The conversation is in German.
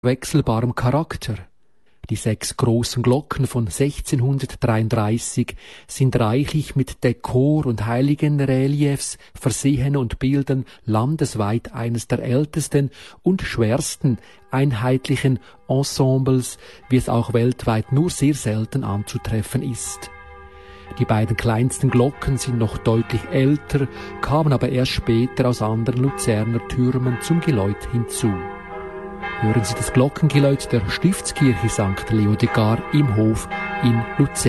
wechselbarem Charakter. Die 6 großen Glocken von 1633 sind reichlich mit Dekor und Heiligenreliefs versehen und bilden landesweit eines der ältesten und schwersten einheitlichen Ensembles, wie es auch weltweit nur sehr selten anzutreffen ist. Die beiden kleinsten Glocken sind noch deutlich älter, kamen aber erst später aus anderen Luzerner Türmen zum Geläut hinzu. Hören Sie das Glockengeläut der Stiftskirche St. Leodegar im Hof in Luzern.